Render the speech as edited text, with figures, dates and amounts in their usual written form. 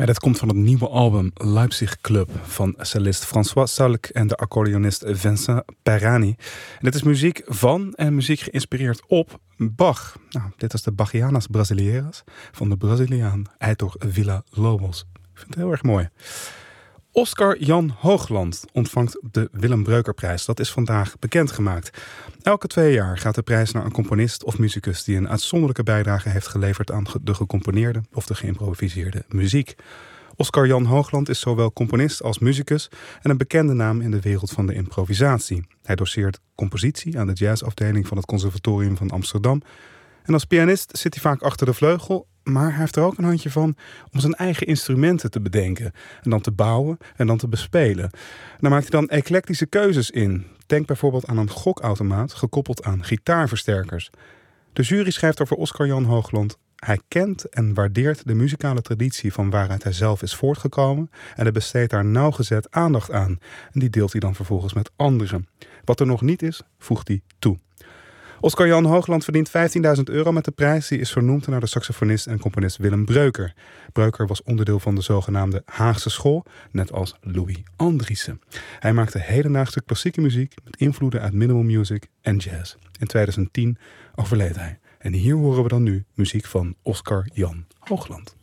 Ja, dat komt van het nieuwe album Leipzig Club van cellist François Salk en de accordeonist Vincent Perani. En dit is muziek van en muziek geïnspireerd op Bach. Nou, dit is de Bachianas Brasileiras van de Braziliaan Heitor Villa-Lobos. Ik vind het heel erg mooi. Oscar Jan Hoogland ontvangt de Willem Breukerprijs. Dat is vandaag bekendgemaakt. Elke 2 jaar gaat de prijs naar een componist of muzikus die een uitzonderlijke bijdrage heeft geleverd aan de gecomponeerde of de geïmproviseerde muziek. Oscar Jan Hoogland is zowel componist als muzikus en een bekende naam in de wereld van de improvisatie. Hij doseert compositie aan de jazzafdeling van het Conservatorium van Amsterdam. En als pianist zit hij vaak achter de vleugel, maar hij heeft er ook een handje van om zijn eigen instrumenten te bedenken. En dan te bouwen en dan te bespelen. En daar maakt hij dan eclectische keuzes in. Denk bijvoorbeeld aan een gokautomaat gekoppeld aan gitaarversterkers. De jury schrijft over Oscar Jan Hoogland: hij kent en waardeert de muzikale traditie van waaruit hij zelf is voortgekomen en hij besteedt daar nauwgezet aandacht aan. En die deelt hij dan vervolgens met anderen. Wat er nog niet is, voegt hij toe. Oscar Jan Hoogland verdient €15.000 met de prijs. Die is vernoemd naar de saxofonist en componist Willem Breuker. Breuker was onderdeel van de zogenaamde Haagse school, net als Louis Andriessen. Hij maakte hedendaagse klassieke muziek met invloeden uit minimal music en jazz. In 2010 overleed hij. En hier horen we dan nu muziek van Oscar Jan Hoogland.